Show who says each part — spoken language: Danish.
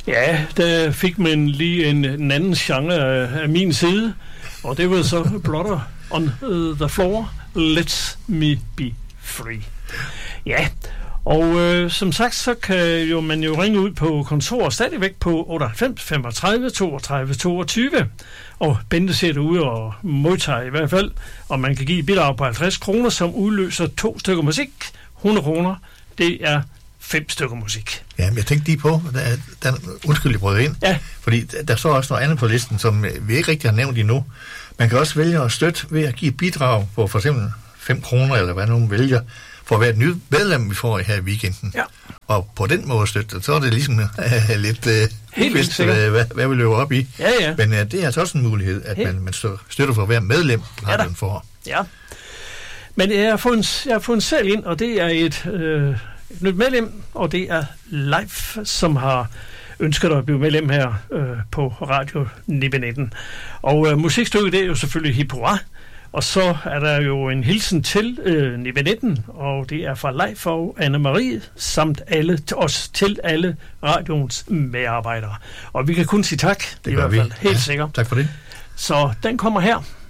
Speaker 1: Ja, der fik man lige en anden genre af min side, og det var så Blotter on the Floor, Let Me Be Free. Ja, og som sagt, så kan man jo ringe ud på kontor stadigvæk på 98 35 32 22, og Bente ser det ude og modtager i hvert fald, og man kan give bidrag på 50 kroner, som udløser 2 stykker musik. 100 kroner, det er 5 stykker musik.
Speaker 2: Ja, men jeg tænkte lige på, undskyld, jeg brød ind, fordi der står også noget andet på listen, som vi ikke rigtig har nævnt endnu. Man kan også vælge at støtte ved at give bidrag på for eksempel 5 kroner, eller hvad nogen vælger, for at være et nyt medlem, vi får her i weekenden. Ja. Og på den måde støtte, så er det ligesom lidt
Speaker 1: helt
Speaker 2: vist, hvad vi løber op i.
Speaker 1: Ja, ja.
Speaker 2: Men det er altså også en mulighed, at man støtter for at være medlem, radioen for.
Speaker 1: Ja. Men jeg har fået en selv ind, og det er et nyt medlem, og det er Leif, som har ønsket at blive medlem her på Radio 919. Og musikstykket, det er jo selvfølgelig Hip Hurra. Og så er der jo en hilsen til 919, og det er fra Leif og Anne-Marie, samt til alle radioens medarbejdere. Og vi kan kun sige tak,
Speaker 2: det
Speaker 1: i hvert fald helt sikkert.
Speaker 2: Tak for det.
Speaker 1: Så den kommer her.